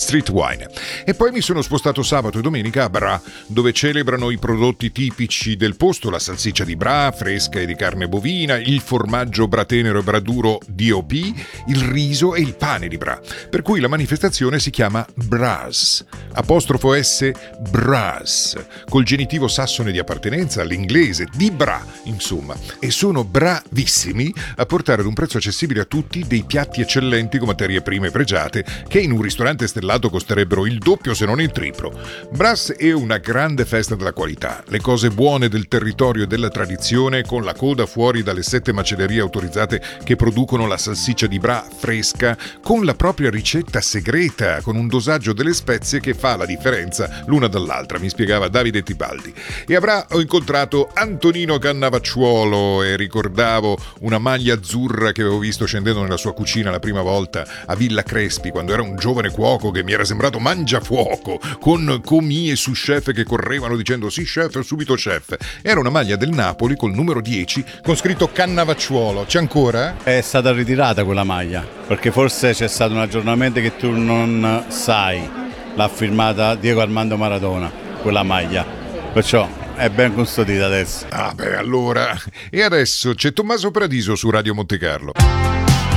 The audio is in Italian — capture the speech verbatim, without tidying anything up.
Street Wine. E poi mi sono spostato sabato e domenica a Bra, dove celebrano i prodotti tipici del posto, la salsiccia di Bra, fresca e di carne bovina, il formaggio bratenero e braduro D O P, il riso e il pane di Bra. Per cui la manifestazione si chiama Bras, apostrofo S, Bras, col genitivo sassone di appartenenza all'inglese, di Bra, insomma. E sono bravissimi a portare ad un prezzo accessibile a tutti dei piatti eccellenti con materie prime pregiate che in un ristorante stellato costerebbero il doppio se non il triplo. Bras è una grande festa della qualità, le cose buone del territorio e della tradizione, con la coda fuori dalle sette macellerie autorizzate che producono la salsiccia di Bra fresca, con la propria ricetta segreta, con un dosaggio delle spezie che fa la differenza l'una dall'altra, mi spiegava Davide Tibaldi. E a Bra ho incontrato Antonino Cannavacciuolo e ricordavo una maglia azzurra che avevo visto scendendo nella sua cucina la prima volta a Villa Crespi, quando era un giovane cuoco che mi era sembrato mangiafuoco, con commis e sous chef che correvano dicendo sì chef, subito chef. Era una maglia del Napoli col numero dieci con scritto Cannavacciuolo. C'è ancora? È stata ritirata quella maglia, perché forse c'è stato un aggiornamento che tu non sai. L'ha firmata Diego Armando Maradona, quella maglia. Perciò è ben custodita adesso. Ah beh, allora. E adesso c'è Tommaso Paradiso su Radio Monte Carlo.